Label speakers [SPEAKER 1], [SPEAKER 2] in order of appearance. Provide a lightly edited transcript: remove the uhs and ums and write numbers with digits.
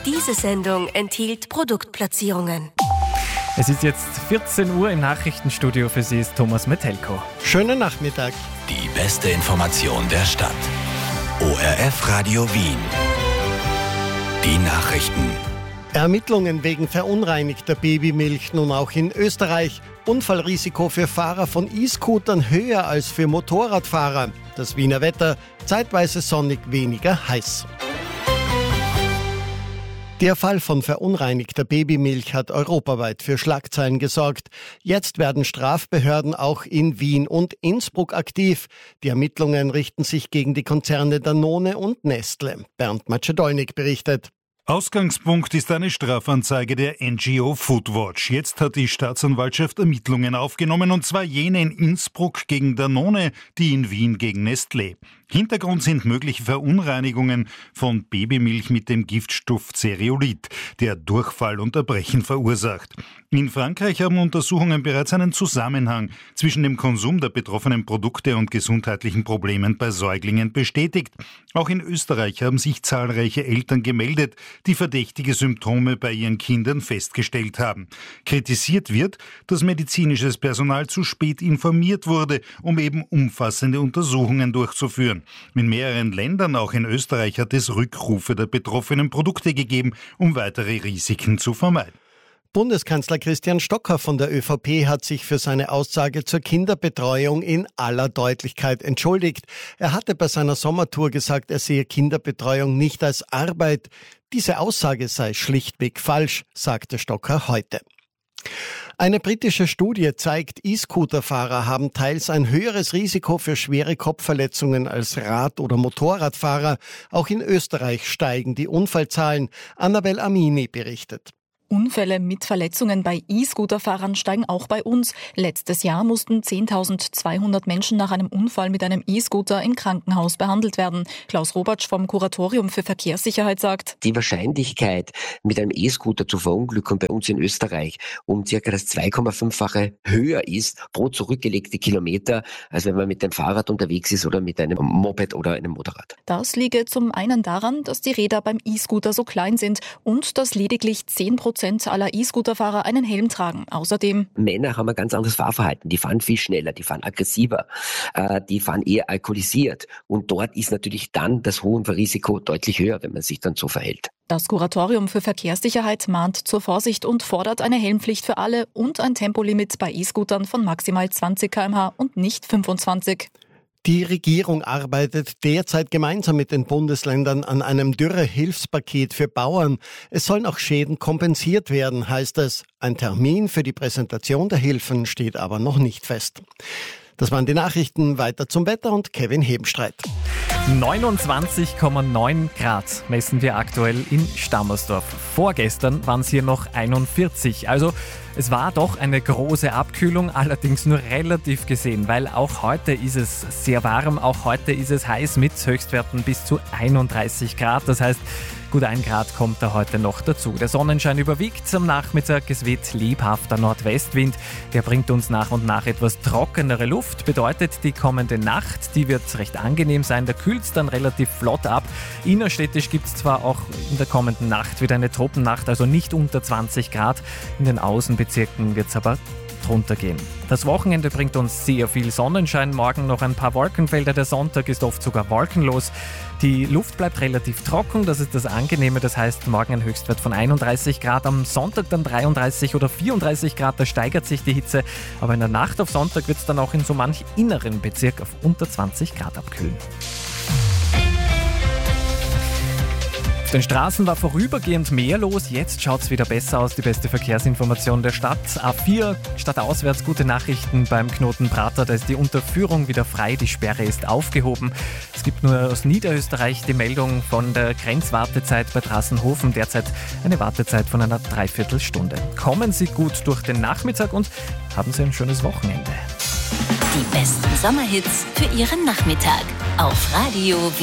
[SPEAKER 1] Diese Sendung enthielt Produktplatzierungen.
[SPEAKER 2] Es ist jetzt 14 Uhr im Nachrichtenstudio. Für Sie ist Thomas Metelko.
[SPEAKER 3] Schönen Nachmittag.
[SPEAKER 4] Die beste Information der Stadt. ORF Radio Wien. Die Nachrichten.
[SPEAKER 3] Ermittlungen wegen verunreinigter Babymilch nun auch in Österreich. Unfallrisiko für Fahrer von E-Scootern höher als für Motorradfahrer. Das Wiener Wetter, zeitweise sonnig, weniger heiß. Der Fall von verunreinigter Babymilch hat europaweit für Schlagzeilen gesorgt. Jetzt werden Strafbehörden auch in Wien und Innsbruck aktiv. Die Ermittlungen richten sich gegen die Konzerne Danone und Nestle. Bernd Macedolnik berichtet.
[SPEAKER 5] Ausgangspunkt ist eine Strafanzeige der NGO Foodwatch. Jetzt hat die Staatsanwaltschaft Ermittlungen aufgenommen, und zwar jene in Innsbruck gegen Danone, die in Wien gegen Nestlé. Hintergrund sind mögliche Verunreinigungen von Babymilch mit dem Giftstoff Zereolit, der Durchfall und Erbrechen verursacht. In Frankreich haben Untersuchungen bereits einen Zusammenhang zwischen dem Konsum der betroffenen Produkte und gesundheitlichen Problemen bei Säuglingen bestätigt. Auch in Österreich haben sich zahlreiche Eltern gemeldet, die verdächtige Symptome bei ihren Kindern festgestellt haben. Kritisiert wird, dass medizinisches Personal zu spät informiert wurde, um eben umfassende Untersuchungen durchzuführen. In mehreren Ländern, auch in Österreich, hat es Rückrufe der betroffenen Produkte gegeben, um weitere Risiken zu vermeiden.
[SPEAKER 3] Bundeskanzler Christian Stocker von der ÖVP hat sich für seine Aussage zur Kinderbetreuung in aller Deutlichkeit entschuldigt. Er hatte bei seiner Sommertour gesagt, er sehe Kinderbetreuung nicht als Arbeit. Diese Aussage sei schlichtweg falsch, sagte Stocker heute. Eine britische Studie zeigt, E-Scooter-Fahrer haben teils ein höheres Risiko für schwere Kopfverletzungen als Rad- oder Motorradfahrer. Auch in Österreich steigen die Unfallzahlen. Annabel Amini berichtet.
[SPEAKER 6] Unfälle mit Verletzungen bei E-Scooter-Fahrern steigen auch bei uns. Letztes Jahr mussten 10.200 Menschen nach einem Unfall mit einem E-Scooter im Krankenhaus behandelt werden. Klaus Robatsch vom Kuratorium für Verkehrssicherheit sagt:
[SPEAKER 7] Die Wahrscheinlichkeit, mit einem E-Scooter zu verunglücken bei uns in Österreich um circa das 2,5-fache höher ist pro zurückgelegte Kilometer, als wenn man mit dem Fahrrad unterwegs ist oder mit einem Moped oder einem Motorrad.
[SPEAKER 6] Das liege zum einen daran, dass die Räder beim E-Scooter so klein sind und dass lediglich 10% aller E-Scooter-Fahrer einen Helm tragen. Außerdem:
[SPEAKER 7] Männer haben ein ganz anderes Fahrverhalten. Die fahren viel schneller, die fahren aggressiver, die fahren eher alkoholisiert. Und dort ist natürlich dann das Unfallrisiko deutlich höher, wenn man sich dann so verhält.
[SPEAKER 6] Das Kuratorium für Verkehrssicherheit mahnt zur Vorsicht und fordert eine Helmpflicht für alle und ein Tempolimit bei E-Scootern von maximal 20 km/h und nicht 25.
[SPEAKER 3] Die Regierung arbeitet derzeit gemeinsam mit den Bundesländern an einem Dürrehilfspaket für Bauern. Es sollen auch Schäden kompensiert werden, heißt es. Ein Termin für die Präsentation der Hilfen steht aber noch nicht fest. Das waren die Nachrichten. Weiter zum Wetter und Kevin Hebenstreit.
[SPEAKER 2] 29,9 Grad messen wir aktuell in Stammersdorf. Vorgestern waren es hier noch 41. Also es war doch eine große Abkühlung, allerdings nur relativ gesehen, weil auch heute ist es sehr warm, auch heute ist es heiß mit Höchstwerten bis zu 31 Grad. Das heißt, gut 1 Grad kommt da heute noch dazu. Der Sonnenschein überwiegt am Nachmittag. Es weht lebhafter Nordwestwind. Der bringt uns nach und nach etwas trockenere Luft. Bedeutet, die kommende Nacht, die wird recht angenehm sein. Da kühlt es dann relativ flott ab. Innerstädtisch gibt es zwar auch in der kommenden Nacht wieder eine Tropennacht, also nicht unter 20 Grad. In den Außenbezirken wird es aber drunter gehen. Das Wochenende bringt uns sehr viel Sonnenschein. Morgen noch ein paar Wolkenfelder. Der Sonntag ist oft sogar wolkenlos. Die Luft bleibt relativ trocken, das ist das Angenehme. Das heißt, morgen ein Höchstwert von 31 Grad, am Sonntag dann 33 oder 34 Grad, da steigert sich die Hitze. Aber in der Nacht auf Sonntag wird es dann auch in so manch inneren Bezirk auf unter 20 Grad abkühlen. Auf den Straßen war vorübergehend mehr los, jetzt schaut es wieder besser aus. Die beste Verkehrsinformation der Stadt. A4 stadtauswärts gute Nachrichten beim Knoten Prater, da ist die Unterführung wieder frei, die Sperre ist aufgehoben. Es gibt nur aus Niederösterreich die Meldung von der Grenzwartezeit bei Trassenhofen, derzeit eine Wartezeit von einer Dreiviertelstunde. Kommen Sie gut durch den Nachmittag und haben Sie ein schönes Wochenende.
[SPEAKER 1] Die besten Sommerhits für Ihren Nachmittag auf Radio